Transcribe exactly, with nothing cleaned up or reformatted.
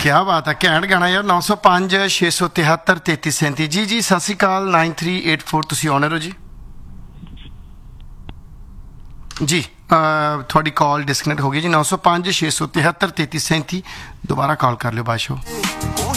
क्या बात है, घैंट गाना यार। नौ सौ पाँच छे सौ तिहत्तर तेती सैंती। जी जी सत श्री अकाल। नाइन थ्री एट फोर तुसी ऑनर हो जी। जी थोड़ी कॉल डिस्कनेक्ट हो गई जी। नौ सौ पाँच छे सौ तिहत्तर तेती सैंती दोबारा कॉल कर लो बादशाह।